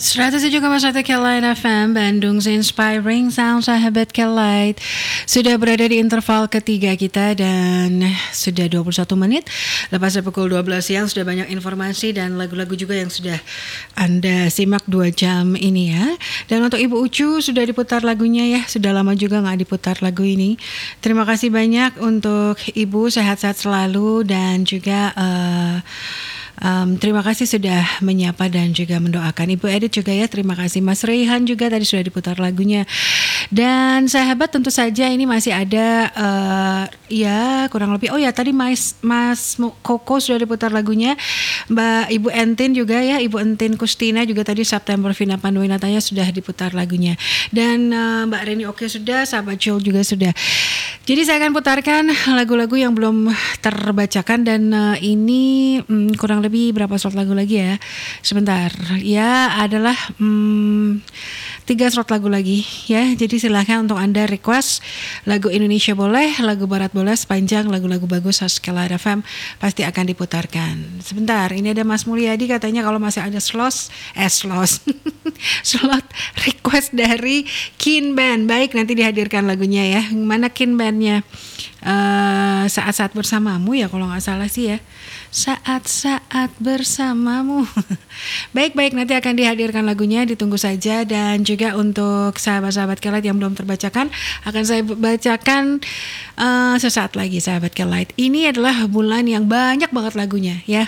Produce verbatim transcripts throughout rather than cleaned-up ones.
seratus tujuh koma satu Kelight F M Bandung Inspiring Sound, sahabat Kelight. Sudah berada di interval ketiga kita dan sudah dua puluh satu menit lepas dari pukul dua belas siang. Sudah banyak informasi dan lagu-lagu juga yang sudah Anda simak dua jam ini ya. Dan untuk Ibu Ucu sudah diputar lagunya ya. Sudah lama juga gak diputar lagu ini. Terima kasih banyak untuk Ibu, sehat-sehat selalu. Dan juga uh, Um, terima kasih sudah menyapa dan juga mendoakan. Ibu Edith juga ya, terima kasih. Mas Rehan juga tadi sudah diputar lagunya. Dan sahabat, tentu saja ini masih ada uh, ya kurang lebih, oh ya tadi Mas, Mas Koko sudah diputar lagunya. Mbak Ibu Entin juga ya, Ibu Entin Kustina juga tadi September Vina Panduwinatanya sudah diputar lagunya. Dan uh, Mbak Reni Oke sudah, sahabat Joel juga sudah. Jadi saya akan putarkan lagu-lagu yang belum terbacakan dan uh, ini um, kurang lebih berapa slot lagu lagi ya? Sebentar. Ya, adalah um, tiga slot lagu lagi ya. Jadi silakan untuk Anda request lagu Indonesia boleh, lagu Barat boleh, sepanjang lagu-lagu bagus khas Kelight F M pasti akan diputarkan. Sebentar, ini ada Mas Mulyadi katanya kalau masih ada slot, eh slot, slot request dari Kin Band. Baik, nanti dihadirkan lagunya ya. Mana Kin Bandnya? Uh, saat-saat bersamamu ya kalau nggak salah sih ya. Saat-saat bersamamu. Baik-baik, nanti akan dihadirkan lagunya, ditunggu saja. Dan juga untuk sahabat-sahabat Kelight yang belum terbacakan, akan saya bacakan uh, sesaat lagi sahabat Kelight. Ini adalah bulan yang banyak banget lagunya ya.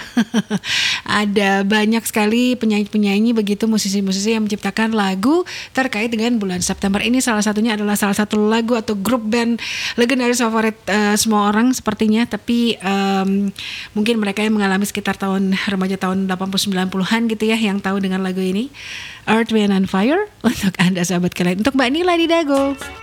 Ada banyak sekali penyanyi-penyanyi begitu, musisi-musisi yang menciptakan lagu terkait dengan bulan September ini. Salah satunya adalah salah satu lagu atau grup band legendaris favorit uh, semua orang sepertinya. Tapi um, mungkin mereka yang mengalami sekitar tahun remaja tahun delapan puluh sembilan puluhan gitu ya, yang tahu dengan lagu ini, Earth, Wind and Fire. Untuk Anda sahabat Kelight, untuk Mbak Nila di Dago.